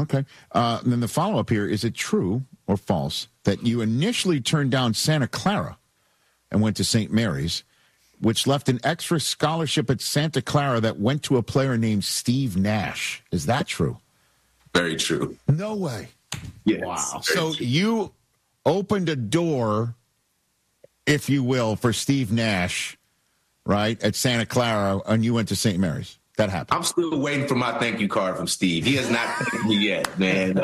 Okay. And then the follow-up here, is it true or false that you initially turned down Santa Clara and went to St. Mary's, which left an extra scholarship at Santa Clara that went to a player named Steve Nash? Is that true? Very true. No way. Yes. Wow. So you opened a door, if you will, for Steve Nash, right, at Santa Clara, and you went to St. Mary's. That happened. I'm still waiting for my thank you card from Steve. He has not thanked me yet, man.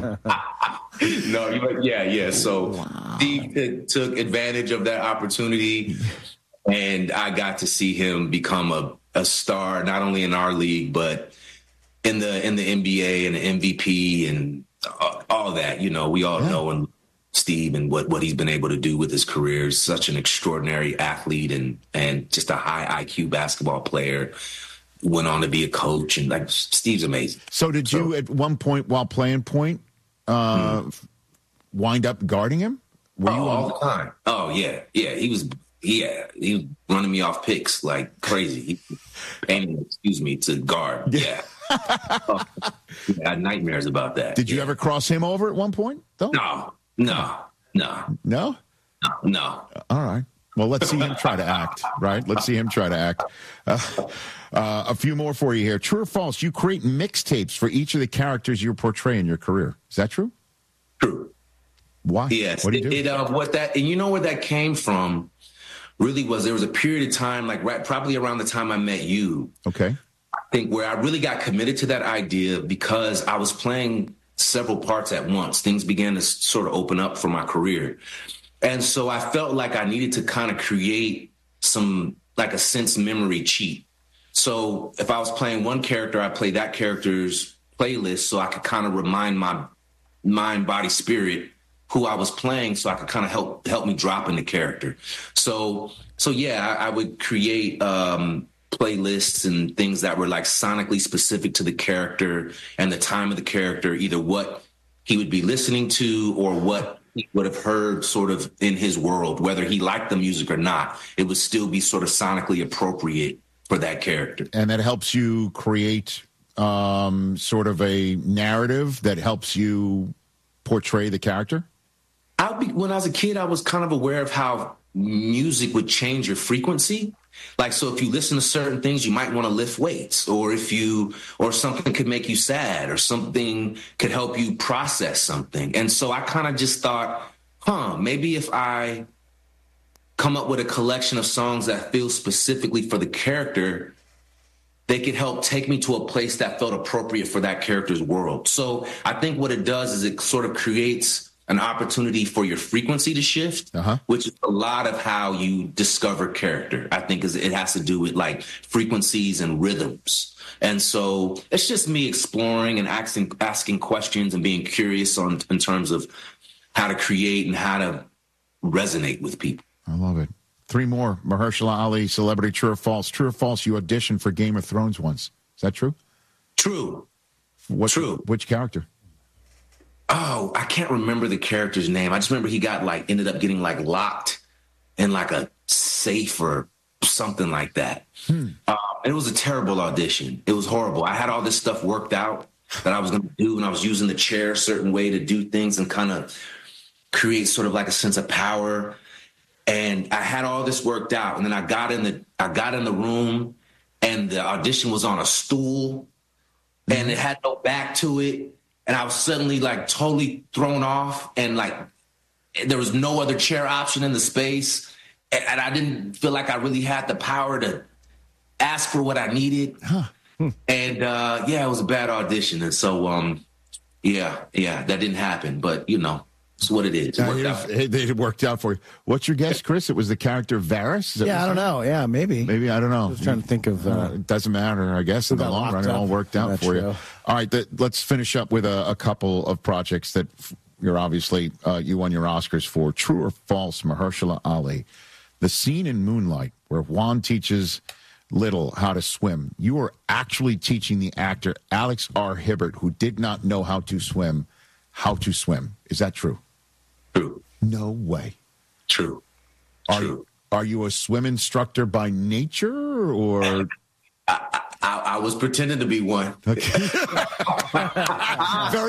Yeah. So Steve took advantage of that opportunity, and I got to see him become a star, not only in our league, but in the NBA and the MVP and all that. You know, we all know Steve and what he's been able to do with his career. Is such an extraordinary athlete and just a high IQ basketball player. Went on to be a coach, and like Steve's amazing. So did you at one point while playing point wind up guarding him? Were you all the time. Oh yeah. He was running me off picks like crazy. He paying me to guard. Yeah. I had nightmares about that. Did you ever cross him over at one point though? No. No. All right. Well, let's see him try to act, right? Let's see him try to act. A few more for you here. True or false, you create mixtapes for each of the characters you portray in your career. Is that true? True. Why? Yes. What do you do? And you know where that came from really was there was a period of time, like probably around the time I met you. Okay. I think where I really got committed to that idea because I was playing several parts at once. Things began to sort of open up for my career. And so I felt like I needed to kind of create like a sense memory cheat. So if I was playing one character, I played that character's playlist so I could kind of remind my mind, body, spirit who I was playing so I could kind of help me drop into character. So yeah, I would create playlists and things that were like sonically specific to the character and the time of the character, either what he would be listening to or what he would have heard sort of in his world, whether he liked the music or not, it would still be sort of sonically appropriate for that character. And that helps you create sort of a narrative that helps you portray the character? When I was a kid, I was kind of aware of how music would change your frequency. Like, so if you listen to certain things, you might want to lift weights, or something could make you sad, or something could help you process something. And so I kind of just thought, maybe if I come up with a collection of songs that feel specifically for the character, they could help take me to a place that felt appropriate for that character's world. So I think what it does is it sort of creates an opportunity for your frequency to shift, which is a lot of how you discover character. I think it has to do with like frequencies and rhythms. And so it's just me exploring and asking questions and being curious in terms of how to create and how to resonate with people. I love it. 3 more. Mahershala Ali, celebrity, true or false? True or false, you auditioned for Game of Thrones once. Is that true? True. True. Which character? Oh, I can't remember the character's name. I just remember he ended up getting locked in like a safe or something like that. It was a terrible audition. It was horrible. I had all this stuff worked out that I was going to do, and I was using the chair a certain way to do things and kind of create sort of like a sense of power. And I had all this worked out, and then I got in the room, and the audition was on a stool, and it had no back to it. And I was suddenly like totally thrown off, and like there was no other chair option in the space. And I didn't feel like I really had the power to ask for what I needed. And it was a bad audition. And so, that didn't happen. But, it's what it is. It worked out for you. What's your guess, Chris? It was the character Varys? I don't know. Yeah, maybe. Maybe, I don't know. I was trying to think of... it doesn't matter, I guess, in the long run. It all worked out for you. All right, let's finish up with a couple of projects that you're obviously, you won your Oscars for. True or false, Mahershala Ali? The scene in Moonlight where Juan teaches Little how to swim. You are actually teaching the actor Alex R. Hibbert, who did not know how to swim. Is that true? True. No way. True. Are you a swim instructor by nature, or? I was pretending to be one. Okay. Very